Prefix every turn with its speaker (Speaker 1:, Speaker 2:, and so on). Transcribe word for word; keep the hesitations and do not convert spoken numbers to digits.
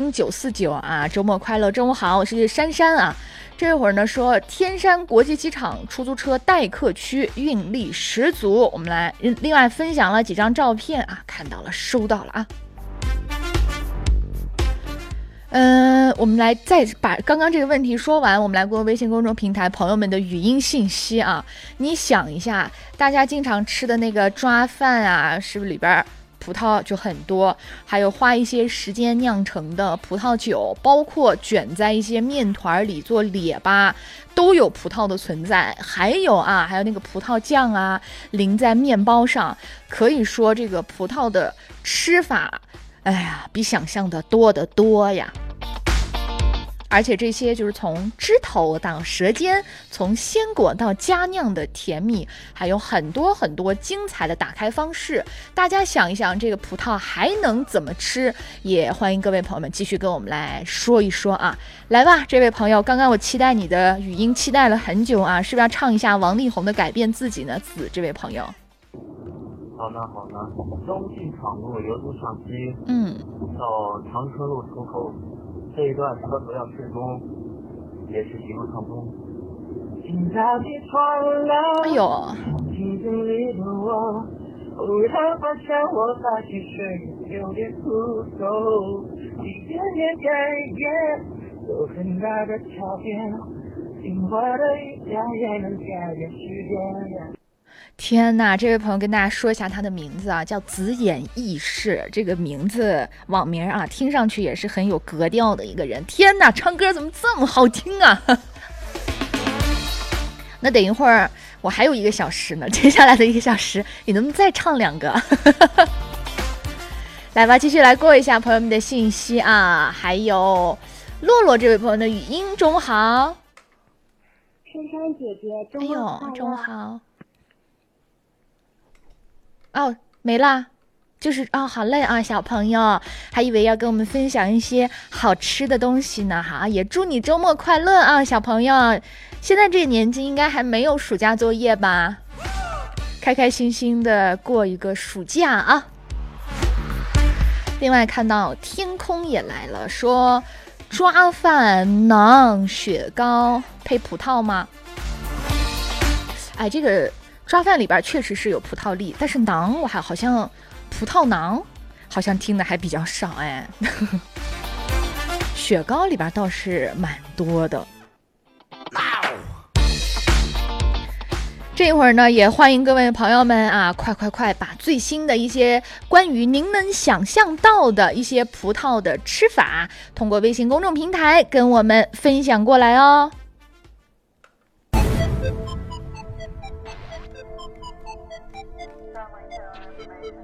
Speaker 1: 零九四九啊，周末快乐，中午好，我是珊珊啊。这会儿呢说天山国际机场出租车待客区运力十足，我们来另外分享了几张照片啊，看到了，收到了啊。嗯、呃，我们来再把刚刚这个问题说完，我们来过微信公众平台朋友们的语音信息啊。你想一下，大家经常吃的那个抓饭啊，是不是里边葡萄就很多，还有花一些时间酿成的葡萄酒，包括卷在一些面团里做列巴，都有葡萄的存在。还有啊，还有那个葡萄酱啊，淋在面包上，可以说这个葡萄的吃法，哎呀，比想象的多得多呀。而且这些就是从枝头到舌尖，从鲜果到佳酿的甜蜜，还有很多很多精彩的打开方式。大家想一想，这个葡萄还能怎么吃？也欢迎各位朋友们继续跟我们来说一说啊！来吧，这位朋友，刚刚我期待你的语音，期待了很久啊，是不是要唱一下王力宏的《改变自己》呢？子这位朋友。
Speaker 2: 好的好的，东进厂路由东上西，
Speaker 1: 嗯，
Speaker 2: 到长春路出口。这一段车主要施工，也是一路畅通。
Speaker 1: 哎呦！
Speaker 2: 听见里的我，忽然发现我在汽水有点枯瘦，一点点改变，有很大的差别，进化的一点也能改变世界。
Speaker 1: 天哪，这位朋友跟大家说一下他的名字啊，叫子眼意识，这个名字网名啊，听上去也是很有格调的一个人。天哪，唱歌怎么这么好听啊？那等一会儿我还有一个小时呢，接下来的一个小时你能不能再唱两个？来吧，继续来过一下朋友们的信息啊，还有洛洛这位朋友的语音，中午好。
Speaker 3: 珊珊姐姐，中午好。
Speaker 1: 哎呦，中午好。哦，没啦，就是哦，好累啊，小朋友，还以为要跟我们分享一些好吃的东西呢，哈，也祝你周末快乐啊，小朋友，现在这个年纪应该还没有暑假作业吧？开开心心的过一个暑假啊。另外看到天空也来了，说抓饭、馕、雪糕配葡萄吗？哎，这个。抓饭里边确实是有葡萄粒，但是馕我还好像葡萄馕好像听的还比较少哎。雪糕里边倒是蛮多的。这一会儿呢，也欢迎各位朋友们啊，快快快把最新的一些关于您能想象到的一些葡萄的吃法，通过微信公众平台跟我们分享过来哦。